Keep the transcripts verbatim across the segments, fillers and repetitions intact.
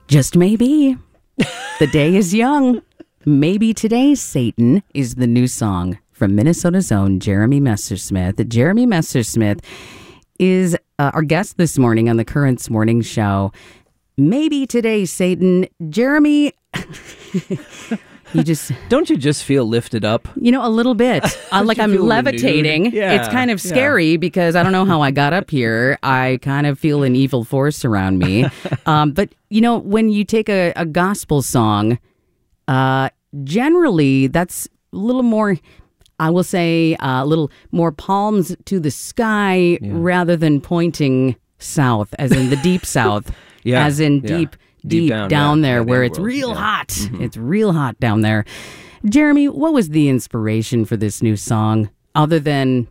Just maybe. The day is young. Maybe Today, Satan is the new song from Minnesota's own Jeremy Messersmith. Jeremy Messersmith is uh, our guest this morning on the Currents Morning Show. Maybe Today, Satan. Jeremy, you just... Don't you just feel lifted up? You know, a little bit. Uh, like I'm levitating. Yeah, it's kind of scary yeah. because I don't know how I got up here. I kind of feel an evil force around me. Um, but, you know, when you take a, a gospel song, uh, generally that's a little more... I will say uh, a little more palms to the sky yeah. rather than pointing south, as in the deep south, yeah. as in yeah. deep, deep, deep down, down yeah. there yeah, where it's world. real yeah. hot. Mm-hmm. It's real hot down there. Jeremy, what was the inspiration for this new song, other than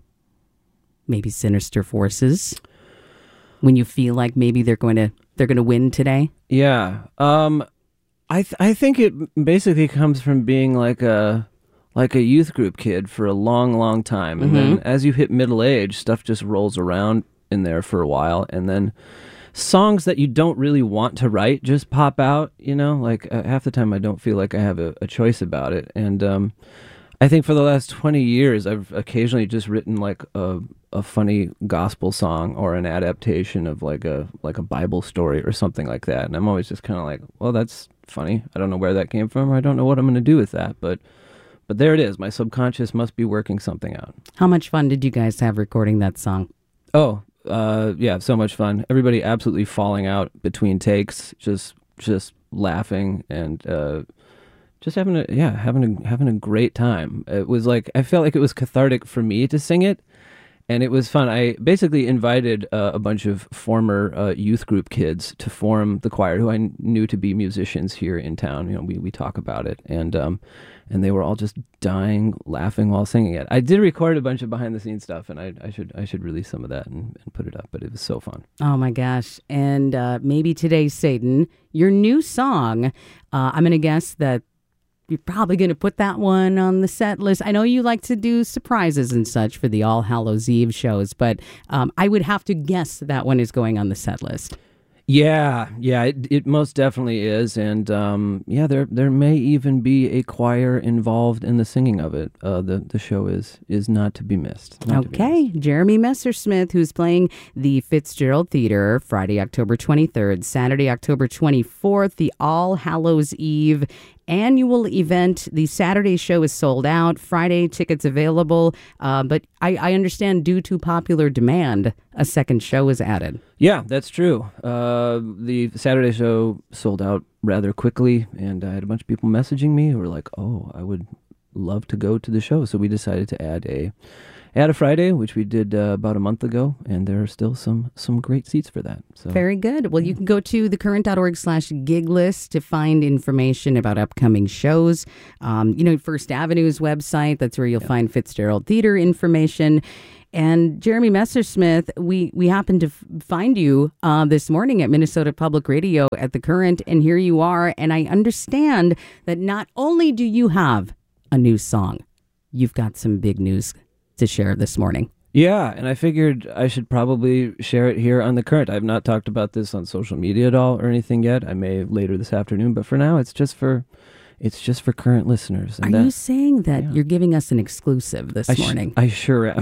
maybe sinister forces, when you feel like maybe they're going to they're going to win today? Yeah, um, I th- I think it basically comes from being like a. like a youth group kid for a long, long time. And mm-hmm. then as you hit middle age, stuff just rolls around in there for a while. And then songs that you don't really want to write just pop out, you know, like uh, half the time I don't feel like I have a, a choice about it. And um, I think for the last twenty years, I've occasionally just written like a, a funny gospel song or an adaptation of like a, like a Bible story or something like that. And I'm always just kind of like, well, that's funny. I don't know where that came from, or I don't know what I'm going to do with that. But But there it is. My subconscious must be working something out. How much fun did you guys have recording that song? Oh, uh, yeah, so much fun. Everybody absolutely falling out between takes, just just laughing and uh, just having a yeah having a having a great time. It was like I felt like it was cathartic for me to sing it. And it was fun. I basically invited uh, a bunch of former uh, youth group kids to form the choir, who I kn- knew to be musicians here in town. You know, we, we talk about it, and um, and they were all just dying laughing while singing it. I did record a bunch of behind the scenes stuff, and I, I should I should release some of that and, and put it up. But it was so fun. Oh my gosh! And uh, maybe Today, Satan, your new song. Uh, I'm gonna guess that you're probably going to put that one on the set list. I know you like to do surprises and such for the All Hallows Eve shows, but um, I would have to guess that one is going on the set list. Yeah, yeah, it, it most definitely is. And um, yeah, there there may even be a choir involved in the singing of it. Uh, the, the show is is not to be missed. Not okay, to be missed. Jeremy Messersmith, who's playing the Fitzgerald Theater Friday, October twenty-third, Saturday, October twenty-fourth, the All Hallows Eve annual event. The Saturday show is sold out. Friday tickets available, uh, but I, I understand due to popular demand, a second show is added. Yeah, that's true. Uh, the Saturday show sold out rather quickly, and I had a bunch of people messaging me who were like, "Oh, I would love to go to the show." So we decided to add a add a Friday, which we did uh, about a month ago, and there are still some some great seats for that. So very good. Well, you can go to thecurrent.org slash gig list to find information about upcoming shows. Um, you know, First Avenue's website, that's where you'll yep. find Fitzgerald Theater information. And Jeremy Messersmith, we, we happened to f- find you uh, this morning at Minnesota Public Radio at The Current, and here you are. And I understand that not only do you have a new song, you've got some big news to share this morning. Yeah, and I figured I should probably share it here on The Current. I've not talked about this on social media at all or anything yet. I may later this afternoon, but for now, it's just for... It's just for current listeners. And Are that, you saying that yeah. you're giving us an exclusive this I morning? Sh- I sure am.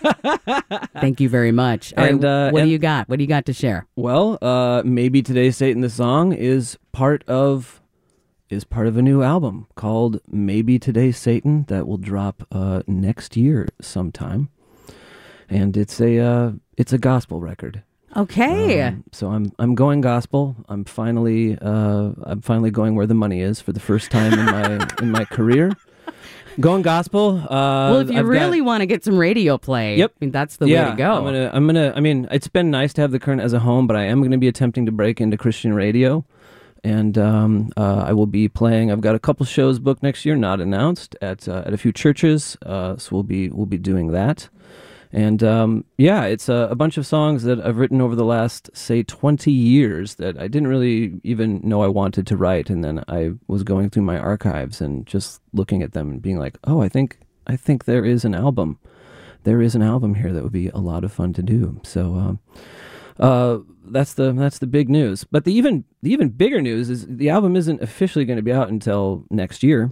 Thank you very much. All and, right, uh, what and, do you got? What do you got to share? Well, uh, maybe Today, Satan, the song is part of is part of a new album called Maybe Today, Satan that will drop uh, next year sometime, and it's a uh, it's a gospel record. Okay. Um, so I'm I'm going gospel. I'm finally uh, I'm finally going where the money is for the first time in my in my career. Going gospel. Uh, well, if you I've really got, want to get some radio play, yep. I mean, that's the yeah, way to go. I'm gonna I'm gonna. I mean, it's been nice to have the Current as a home, but I am gonna be attempting to break into Christian radio, and um, uh, I will be playing. I've got a couple shows booked next year, not announced at uh, at a few churches. Uh, so we'll be we'll be doing that. And um, yeah, it's a, a bunch of songs that I've written over the last, say, twenty years that I didn't really even know I wanted to write. And then I was going through my archives and just looking at them and being like, oh, I think I think there is an album. There is an album here that would be a lot of fun to do. So um, uh, that's the that's the big news. But the even the even bigger news is the album isn't officially going to be out until next year.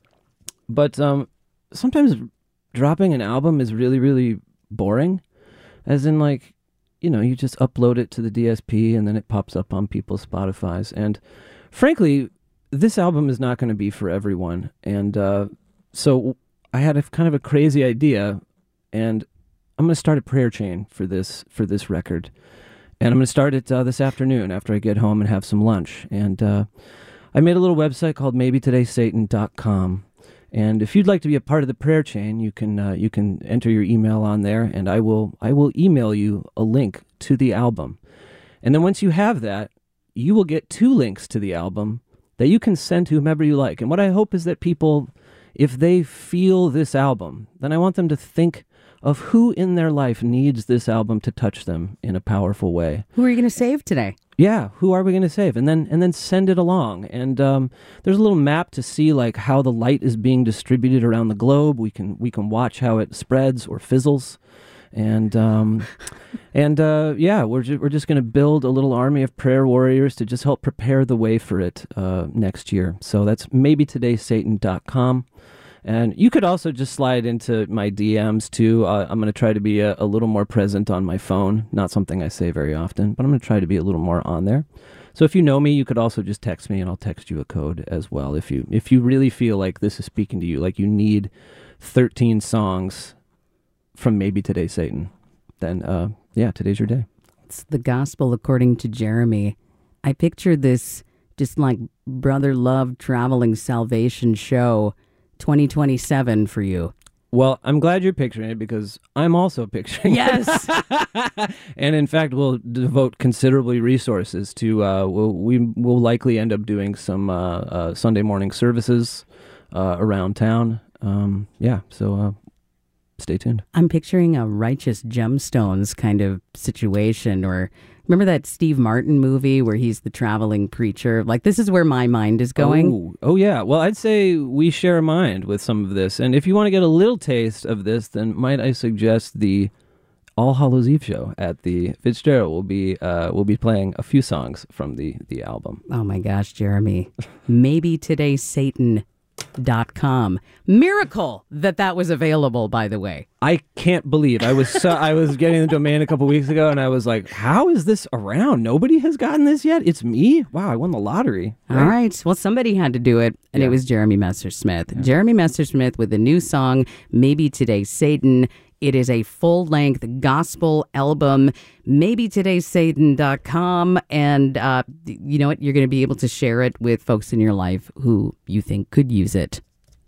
But um, sometimes dropping an album is really, really boring. As in, like, you know, you just upload it to the D S P and then it pops up on people's Spotifys. And frankly, this album is not going to be for everyone. And uh, so I had a kind of a crazy idea, and I'm going to start a prayer chain for this for this record. And I'm going to start it uh, this afternoon after I get home and have some lunch. And uh, I made a little website called maybe today satan dot com. And if you'd like to be a part of the prayer chain, you can uh, you can enter your email on there, and I will I will email you a link to the album. And then once you have that, you will get two links to the album that you can send to whomever you like. And what I hope is that people, if they feel this album, then I want them to think of who in their life needs this album to touch them in a powerful way. Who are you going to save today? Yeah, who are we going to save? And then and then send it along. And um, there's a little map to see like how the light is being distributed around the globe. We can we can watch how it spreads or fizzles. And um, and uh, yeah, we're ju- we're just going to build a little army of prayer warriors to just help prepare the way for it uh, next year. So that's maybe today satan dot com. And you could also just slide into my D Ms too. Uh, I'm going to try to be a, a little more present on my phone. Not something I say very often, but I'm going to try to be a little more on there. So if you know me, you could also just text me, and I'll text you a code as well. If you if you really feel like this is speaking to you, like you need thirteen songs from Maybe Today Satan, then uh, yeah, today's your day. It's the gospel according to Jeremy. I picture this just like brother love traveling salvation show twenty twenty-seven for you. Well, I'm glad you're picturing it because I'm also picturing yes. it. And in fact, we'll devote considerably resources to, uh, we'll, we will likely end up doing some uh, uh, Sunday morning services uh, around town. Um, yeah, so uh, stay tuned. I'm picturing a Righteous Gemstones kind of situation, or remember that Steve Martin movie where he's the traveling preacher? Like, this is where my mind is going. Oh, oh, yeah. Well, I'd say we share a mind with some of this. And if you want to get a little taste of this, then might I suggest the All Hallows Eve show at the Fitzgerald. Will be uh, will be playing a few songs from the, the album. Oh, my gosh, Jeremy. Maybe today Satan dot com. Miracle that that was available, by the way. I can't believe I was so, I was getting the domain a couple weeks ago, and I was like, how is this around? Nobody has gotten this yet? It's me? Wow, I won the lottery. Right? All right. Well, somebody had to do it, and yeah. It was Jeremy Messersmith. Yeah. Jeremy Messersmith with the new song, Maybe Today Satan. It is a full-length gospel album, maybe today satan dot com, and uh, you know what? You're going to be able to share it with folks in your life who you think could use it.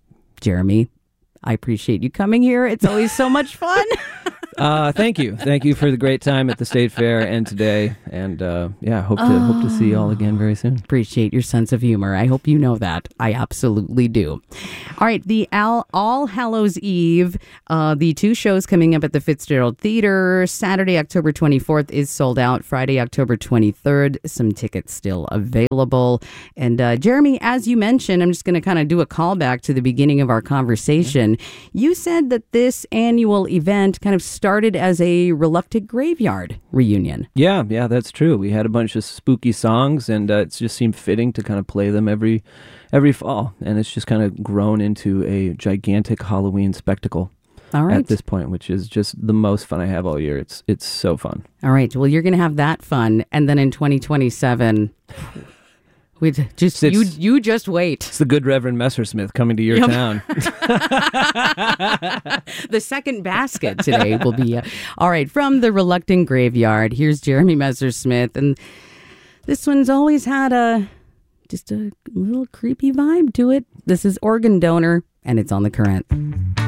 Jeremy, I appreciate you coming here. It's always so much fun. uh, thank you. Thank you for the great time at the State Fair and today. And uh, yeah, hope to oh, hope to see you all again very soon. Appreciate your sense of humor. I hope you know that. I absolutely do. All right, the Al- All Hallows Eve, uh, the two shows coming up at the Fitzgerald Theater. Saturday, October twenty-fourth is sold out. Friday, October twenty-third, some tickets still available. And uh, Jeremy, as you mentioned, I'm just going to kind of do a callback to the beginning of our conversation. You said that this annual event kind of started as a Reluctant Graveyard reunion. Yeah, yeah, that's true. We had a bunch of spooky songs, and uh, it just seemed fitting to kind of play them every every fall. And it's just kind of grown into a gigantic Halloween spectacle. All right. At this point, which is just the most fun I have all year. It's it's so fun. All right. Well, you're going to have that fun, and then in twenty twenty-seven, we just it's, you you just wait. It's the good Reverend Messersmith coming to your yep. town. The second basket today will be uh, all right from the Reluctant Graveyard. Here's Jeremy Messersmith, and this one's always had a just a little creepy vibe to it. This is Organ Donor, and it's on The Current.